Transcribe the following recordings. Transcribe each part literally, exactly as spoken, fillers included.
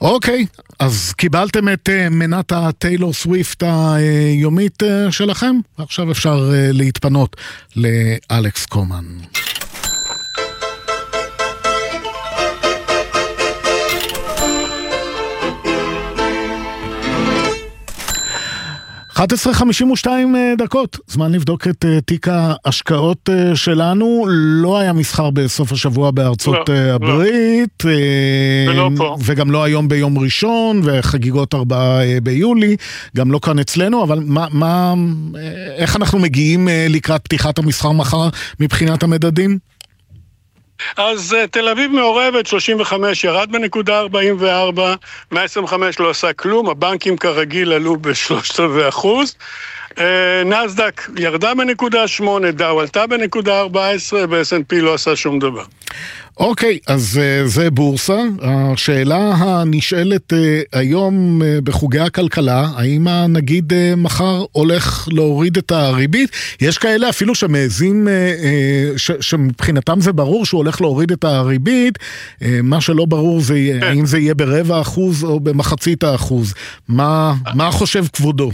אוקיי, אז קיבלתם את מנת הטיילור סוויפט היומית שלכם, עכשיו אפשר להתפנות לאלכס קומן. אחת עשרה חמישים ושתיים דקות, זמן לבדוק את תיק ההשקעות שלנו. לא היה מסחר בסוף השבוע בארצות לא, הברית, לא. ולא וגם לא היום ביום ראשון, וחגיגות ארבעה ביולי, גם לא כאן אצלנו, אבל מה, מה, איך אנחנו מגיעים לקראת פתיחת המסחר מחר מבחינת המדדים? אז תל אביב מעורבת, שלושים וחמש ירד בנקודה ארבעים וארבע, מאה עשרים וחמש לא עשה כלום, הבנקים כרגיל עלו בשלושת רבעי אחוז, נסדק ירדה בנקודה שמונה, דאו עלתה בנקודה ארבע עשרה, ב-אס אנד פי לא עשה שום דבר. אוקיי, אז זה בורסה. השאלה הנשאלת היום בחוגי הכלכלה, האם הנגיד מחר הולך להוריד את הריבית? יש כאלה אפילו שמעזים, שמבחינתם זה ברור שהוא הולך להוריד את הריבית, מה שלא ברור זה האם זה יהיה ברבע אחוז או במחצית האחוז. מה, מה חושב כבודו?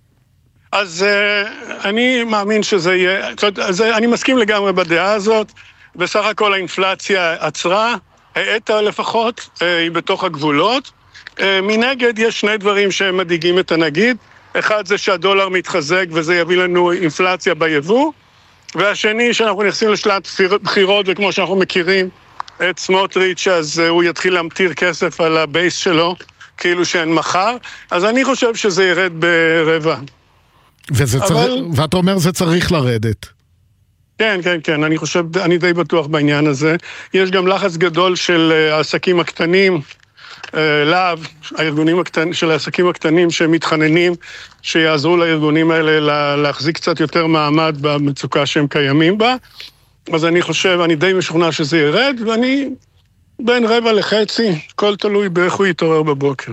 אז אני מאמין שזה יהיה, אני מסכים לגמרי בדעה הזאת, בסך הכל האינפלציה עצרה, האטה לפחות, היא בתוך הגבולות. מנגד יש שני דברים שמדאיגים את הנגיד, אחד זה שהדולר מתחזק וזה יביא לנו אינפלציה ביבוא, והשני שאנחנו נכנסים לשלט בחירות, וכמו שאנחנו מכירים את סמוטריץ', אז הוא יתחיל להמטיר כסף על הבייס שלו, כאילו שאין מחר, אז אני חושב שזה ירד ברבע. וזה אבל... צריך, ואתה אומר זה צריך לרדת. כן, כן, כן, אני חושב, אני די בטוח בעניין הזה. יש גם לחץ גדול של העסקים הקטנים, להב, הארגונים הקטנים, של העסקים הקטנים שמתחננים, שיעזרו לארגונים האלה להחזיק קצת יותר מעמד במצוקה שהם קיימים בה. אז אני חושב, אני די משוכנע שזה ירד, ואני בין רבע לחצי, כל תלוי באיך הוא יתעורר בבוקר.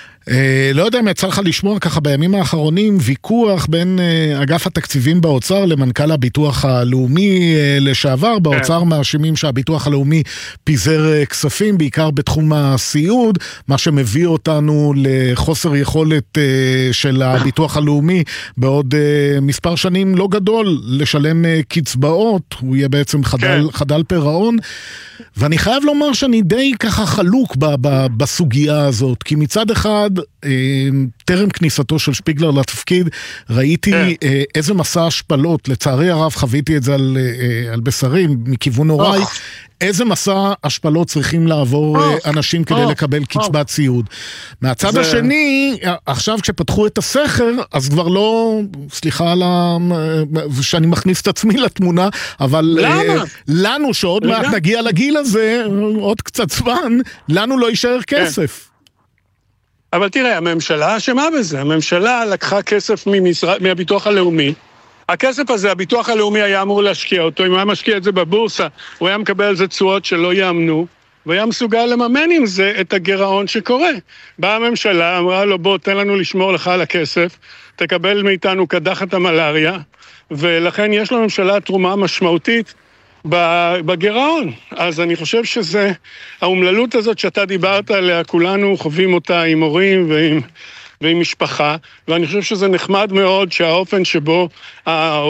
לא יודע אם יצא לך לשמוע ככה בימים האחרונים ויכוח בין אגף התקציבים באוצר למנכ"ל הביטוח הלאומי לשעבר. באוצר מאשימים שהביטוח הלאומי פיזר כספים בעיקר בתחום הסיעוד, מה שמביא אותנו לחוסר יכולת של הביטוח הלאומי בעוד מספר שנים לא גדול לשלם קצבאות, הוא יהיה בעצם חדל, חדל פירעון. ואני חייב לומר שאני די ככה חלוק ב- ב- בסוגיה הזאת, כי מצד אחד, אה, טרם כניסתו של שפיגלר לתפקיד, ראיתי אה, איזה מסע השפלות, לצערי הרב חוויתי את זה על, אה, על בשרים, מכיוון הוריי, איזה מסע השפלות צריכים לעבור אנשים כדי לקבל קצבת סיעוד. מהצד השני, עכשיו כשפתחו את הסכר, אז כבר לא, סליחה על ה... שאני מכניס את עצמי לתמונה, אבל לנו שעוד מעט נגיע לגיל הזה, עוד קצת זמן, לנו לא יישאר כסף. אבל תראה, הממשלה אשמה בזה, הממשלה לקחה כסף מהביטוח הלאומי, הכסף הזה, הביטוח הלאומי היה אמור להשקיע אותו, אם הוא היה משקיע את זה בבורסה, הוא היה מקבל על זה תשואות שלא יאמנו, והיה מסוגל לממן עם זה את הגירעון שקורה. באה הממשלה, אמרה לו, בוא, תן לנו לשמור לך על הכסף, תקבל מאיתנו קדחת המלאריה, ולכן יש לממשלה תרומה משמעותית בגירעון. אז אני חושב שזה, האומללות הזאת שאתה דיברת עליה, כולנו חווים אותה עם הורים ועם... ועם משפחה, ואני חושב שזה נחמד מאוד שהאופן שבו